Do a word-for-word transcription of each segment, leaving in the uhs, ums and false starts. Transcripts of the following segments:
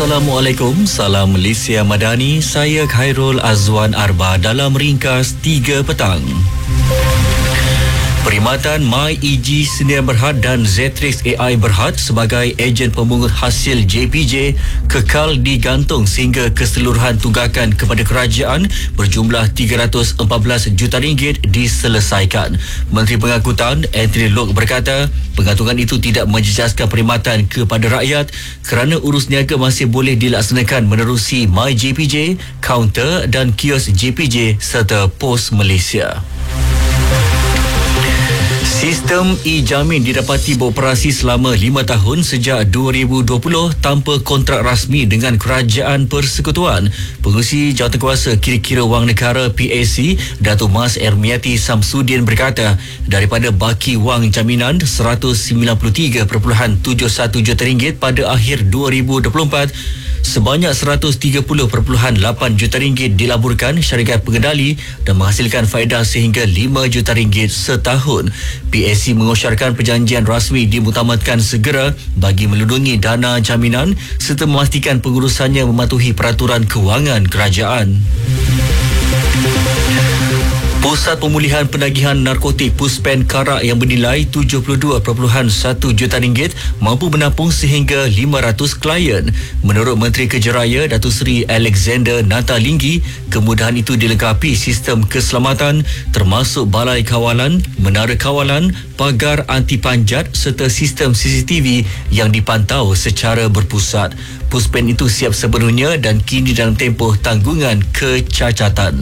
Assalamualaikum, salam Malaysia Madani. Saya Khairul Azwan Arba dalam ringkas tiga petang. Perkhidmatan MyEG Sdn Berhad dan Zetrix A I Berhad sebagai ejen pemungut hasil J P J kekal digantung sehingga keseluruhan tunggakan kepada kerajaan berjumlah tiga ratus empat belas juta ringgit diselesaikan. Menteri Pengangkutan Anthony Loke berkata, penggantungan itu tidak menjejaskan perkhidmatan kepada rakyat kerana urus niaga masih boleh dilaksanakan menerusi MyJ P J, kaunter dan kios J P J serta Pos Malaysia. Sistem e-Jamin didapati beroperasi selama lima tahun sejak dua ribu dua puluh tanpa kontrak rasmi dengan Kerajaan Persekutuan. Pengerusi Jawatankuasa Kira-kira Wang Negara P A C, Datuk Mas Ermiati Samsudin berkata, daripada baki wang jaminan seratus sembilan puluh tiga perpuluhan tujuh satu juta ringgit pada akhir dua ribu dua puluh empat, sebanyak seratus tiga puluh perpuluhan lapan juta ringgit dilaburkan syarikat pengendali dan menghasilkan faedah sehingga lima juta ringgit setahun. P A C mengusyarkan perjanjian rasmi dimuktamadkan segera bagi melindungi dana jaminan serta memastikan pengurusannya mematuhi peraturan kewangan kerajaan. Pusat Pemulihan Penagihan Narkotik Puspen Karak yang bernilai tujuh puluh dua perpuluhan satu juta ringgit mampu menampung sehingga lima ratus klien. Menurut Menteri Kerja Raya Datuk Seri Alexander Natalinggi, kemudahan itu dilengkapi sistem keselamatan termasuk balai kawalan, menara kawalan, pagar anti panjat serta sistem C C T V yang dipantau secara berpusat. Puspen itu siap sepenuhnya dan kini dalam tempoh tanggungan kecacatan.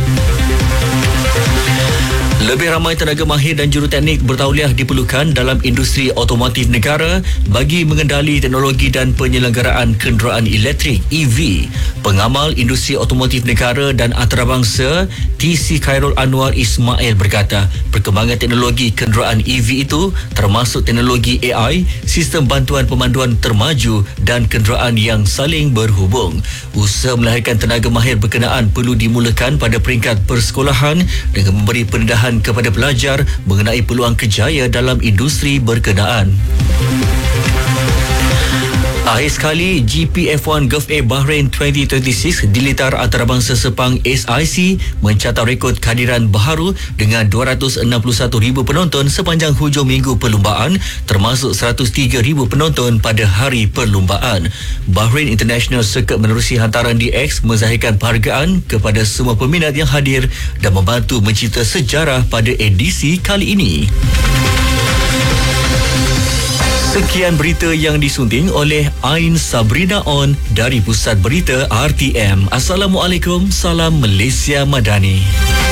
Lebih ramai tenaga mahir dan juruteknik bertauliah diperlukan dalam industri otomotif negara bagi mengendali teknologi dan penyelenggaraan kenderaan elektrik E V. Pengamal industri otomotif negara dan antarabangsa T C Khairul Anwar Ismail berkata, perkembangan teknologi kenderaan E V itu termasuk teknologi A I, sistem bantuan pemanduan termaju dan kenderaan yang saling berhubung. Usaha melahirkan tenaga mahir berkenaan perlu dimulakan pada peringkat persekolahan dengan memberi pendedahan kepada pelajar mengenai peluang kerjaya dalam industri berkenaan. Akhir sekali, G P F satu Gulf Air Bahrain dua ribu dua puluh enam di litar antarabangsa Sepang S I C mencatat rekod kehadiran baharu dengan dua ratus enam puluh satu ribu penonton sepanjang hujung minggu perlumbaan, termasuk seratus tiga ribu penonton pada hari perlumbaan. Bahrain International Circuit menerusi hantaran D X menzahirkan penghargaan kepada semua peminat yang hadir dan membantu mencipta sejarah pada edisi kali ini. Sekian berita yang disunting oleh Ain Sabrina On dari Pusat Berita R T M. Assalamualaikum, salam Malaysia Madani.